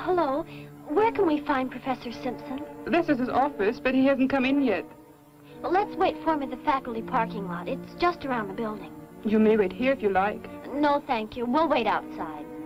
hello. Where can we find Professor Simpson? This is his office, but he hasn't come in yet. Well, let's wait for him at the faculty parking lot. It's just around the building. You may wait here if you like. No, thank you. We'll wait outside.